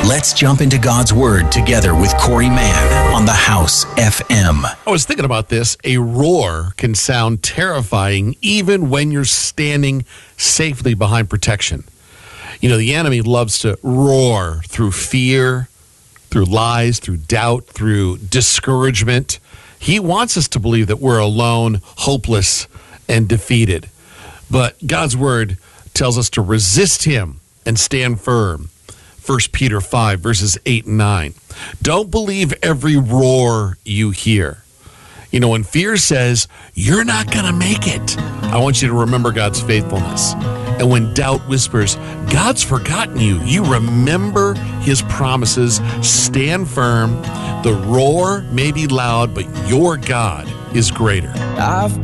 Let's jump into God's Word together with Corey Mann on the House FM. I was thinking about this. A roar can sound terrifying even when you're standing safely behind protection. You know, the enemy loves to roar through fear, through lies, through doubt, through discouragement. He wants us to believe that we're alone, hopeless, and defeated. But God's Word tells us to resist him and stand firm. 1 Peter 5, verses 8 and 9. Don't believe every roar you hear. You know, when fear says, you're not going to make it, I want you to remember God's faithfulness. And when doubt whispers, God's forgotten you, you remember his promises. Stand firm. The roar may be loud, but your God is greater. I've